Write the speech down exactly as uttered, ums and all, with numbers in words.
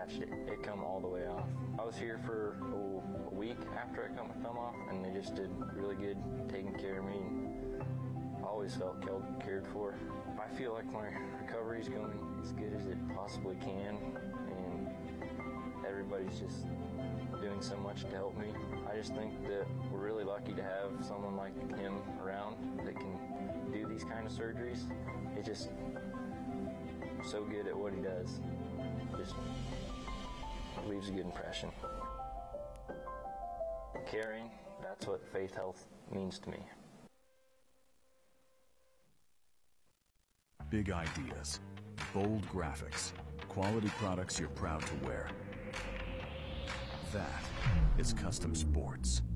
patched it. It come all the way off. I was here for oh, a week after I cut my thumb off, and they just did really good taking care of me. And I always felt cared for. I feel like my recovery is going as good as it possibly can, and everybody's just doing so much to help me. I just think that we're really lucky to have someone like him around that can do these kind of surgeries. It's just so good at what he does. Just leaves a good impression. Caring, that's what Faith Health means to me. Big ideas, bold graphics, quality products you're proud to wear. That is Custom Sports.